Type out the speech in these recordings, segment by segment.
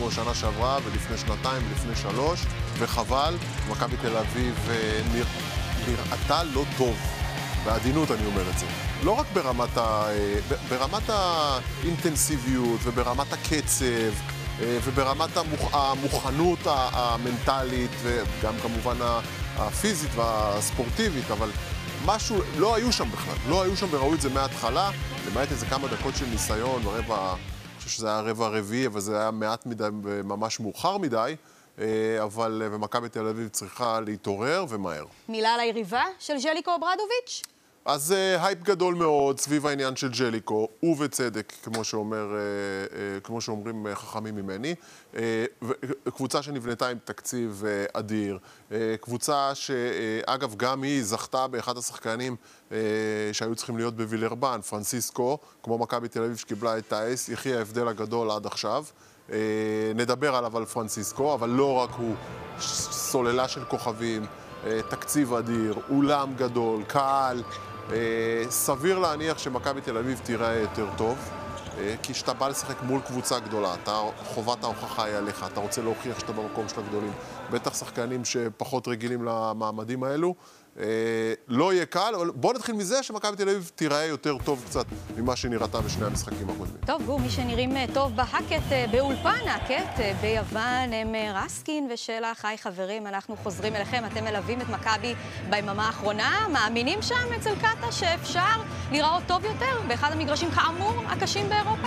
כמו שנה שעברה ולפני שנתיים ולפני 3, וחבל, מכבי תל אביב נראתה לא טוב. בעדינות אני אומר את זה. לא רק ברמת האינטנסיביות וברמת הקצב וברמת המוכנות המנטלית וגם כמובן הפיזית והספורטיבית, אבל משהו, לא היו שם בכלל. לא היו שם וראו את זה מההתחלה, למעט איזה כמה דקות של ניסיון ברבע, אני חושב שזה היה רבע רביעי, אבל זה היה מעט מדי וממש מאוחר מדי, אבל ומכבי תל אביב צריכה להתעורר ומהר. מילה על היריבה של ז'ליקו אוברדוביץ'? אז הייפ גדול מאוד סביב העניין של ג'ליקו, ובצדק, כמו שאומרים חכמים ממני. קבוצה שנבנתה עם תקציב אדיר. קבוצה שאגב גם היא זכתה באחד השחקנים שהיו צריכים להיות בווילרבן, פרנסיסקו, כמו מכבי תל אביב שקיבלה את האס, יחי ההבדל הגדול עד עכשיו. נדבר עליו על פרנסיסקו, אבל לא רק הוא, סוללה של כוכבים, תקציב אדיר, אולם גדול, קהל. סביר להניח שמכבי תל אביב תיראה יותר טוב, כי כשאתה בא לשחק מול קבוצה גדולה, חובת ההוכחה היא עליך, אתה רוצה להוכיח שאתה במקום של הגדולים. בטח שחקנים שפחות רגילים למעמדים האלו. לא יהיה קל, אבל בואו נתחיל מזה שמכבי תל אביב תיראה יותר טוב קצת ממה שנראתה בשני המשחקים הקודמים. טוב, גור, מי שנראים טוב בהקט באולפן הקט ביוון הם רסקין ושלח. היי חברים, אנחנו חוזרים אליכם, אתם מלווים את מכבי ביממה האחרונה, מאמינים שם אצל קטה שאפשר לראות טוב יותר באחד המגרשים כאמור הקשים באירופה?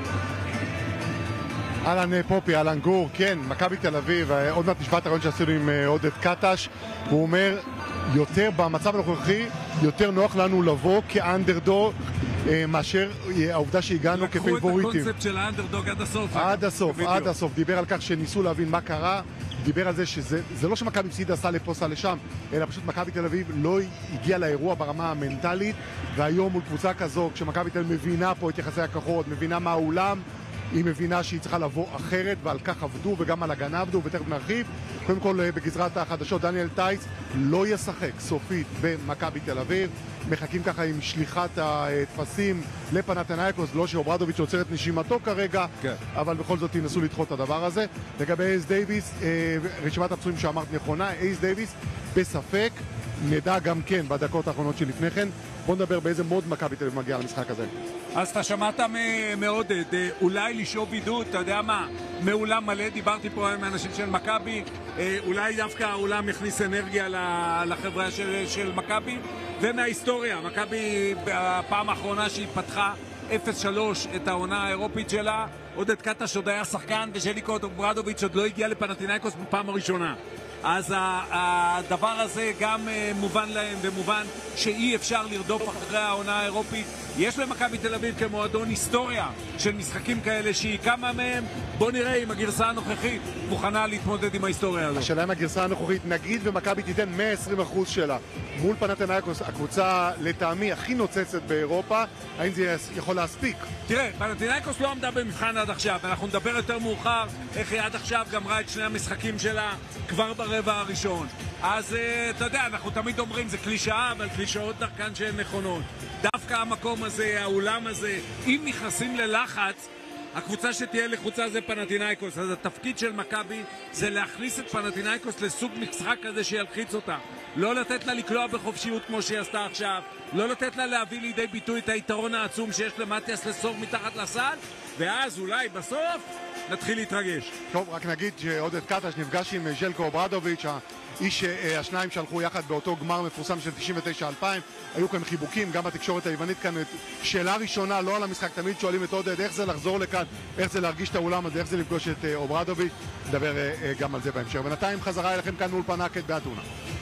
אהלן פופי, אהלן גור, כן, מכבי תל אביב, עוד מעט נשבע את הרעיון שעשינו עם עודד קטש, הוא אומר, יותר במצב הנוכחי, יותר נוח לנו לבוא כאנדרדוג מאשר העובדה שהגענו כפייבוריטים. לקחו את הקונספט של האנדרדוג עד הסוף. עד הסוף, דיבר על כך שניסו להבין מה קרה, דיבר על זה שזה לא שמכבי הפסידה עשה לפה עשה לשם, אלא פשוט מכבי תל אביב לא הגיע לאירוע ברמה המנטלית, והיום מול קבוצה כזו, כשמכבי תל אביב מבינה פה את יחסי הכוחות, מבינה מה האולם, היא מבינה שהיא צריכה לבוא אחרת, ועל כך עבדו וגם על הגנה עבדו, ותכף נרחיב. קודם כל בגזרת החדשות, דניאל טייס לא ישחק סופית במכבי תל אביב. מחכים ככה עם שליחת התפסים לפנתנייקוס, לא שאוברדוביץ' עוצר את נשימתו כרגע, כן. אבל בכל זאת תנסו לדחות את הדבר הזה. לגבי אייס דייביס, רשימת הפצועים שאמרת נכונה, אייס דייביס בספק, נדע גם כן בדקות האחרונות שלפני כן. בוא נדבר באיזה מוד מכבי תל אביב מגיע למשחק הזה. אז אתה שמעת מעודד, אולי לשאוב עידוד, אתה יודע מה, מאולם מלא, דיברתי פה עם האנשים של מכבי, אולי דווקא האולם יכניס אנרגיה לחברה של מכבי, ומההיסטוריה, מכבי בפעם האחרונה שהיא פתחה 0-3 את העונה האירופית שלה, עודד קטש עוד היה שחקן וז'ליקו אוברדוביץ' עוד לא הגיע לפנתינייקוס בפעם הראשונה. אז הדבר הזה גם מובן להם, ומובן שאי אפשר לרדוף אחרי העונה האירופית. יש למכבי תל אביב כמועדון היסטוריה של משחקים כאלה שהיא כמה מהם, בוא נראה אם הגרסה הנוכחית מוכנה להתמודד עם ההיסטוריה הזאת. השאלה עם הגרסה הנוכחית, נגיד ומכבי תיתן 120% שלה מול פנתנייקוס, הקבוצה לטעמי הכי נוצצת באירופה, האם זה יכול להספיק? תראה, פנתנייקוס לא עמדה במבחן עד עכשיו, אנחנו נדבר יותר מאוחר איך היא עד עכשיו גמרה את שני המשחקים שלה כבר ברבע הראשון. אז אתה יודע, אנחנו תמיד אומרים זה קלישאה, אבל קלישאות דרכן שהן נכונות. דווקא המקום הזה, האולם הזה, אם נכנסים ללחץ, הקבוצה שתהיה לחוצה זה פנתינייקוס. אז התפקיד של מכבי זה להכניס את פנתינייקוס לסוג משחק כזה שילחיץ אותה. לא לתת לה לקלוע בחופשיות כמו שהיא עשתה עכשיו, לא לתת לה להביא לידי ביטוי את היתרון העצום שיש למתיאס לסור מתחת לסל, ואז אולי בסוף נתחיל להתרגש. טוב, רק נגיד שעודד קטש נפגש עם ז'לקו אוברדוביץ', האיש השניים שהלכו יחד באותו גמר מפורסם של 99-2000, היו כאן חיבוקים, גם בתקשורת היוונית כאן. שאלה ראשונה, לא על המשחק, תמיד שואלים את עודד איך זה לחזור לכאן, איך זה להרגיש את האולם הזה, איך זה לפגוש את אוברדוביץ', נדבר גם על זה בהמשך. בינתיים חזרה אליכם כאן מאולפן הקט באתונה.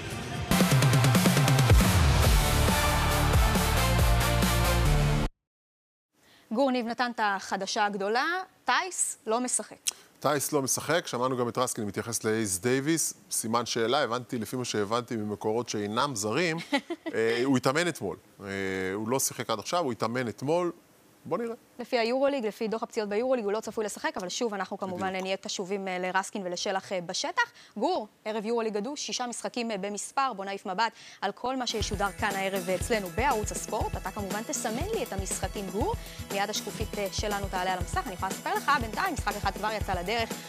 גור, ניב נתן את החדשה הגדולה, טייס לא משחק. טייס לא משחק, שמענו גם את רסקין מתייחס לאייס דייביס, סימן שאלה, הבנתי לפי מה שהבנתי ממקורות שאינם זרים, הוא התאמן אתמול. הוא לא שיחק עד עכשיו, הוא התאמן אתמול, בוא נראה. לפי היורוליג, לפי דוח הפציעות ביורוליג, הוא לא צפוי לשחק, אבל שוב, אנחנו כמובן נהיה קשובים לרסקין ולשלח בשטח. גור, ערב יורוליג גדוש, 6 משחקים במספר, בוא נעיף מבט על כל מה שישודר כאן הערב אצלנו בערוץ הספורט. אתה כמובן תסמן לי את המשחקים, גור. מיד השקופית שלנו תעלה על המסך. אני יכולה לספר לך, בינתיים, משחק אחד כבר יצא לדרך.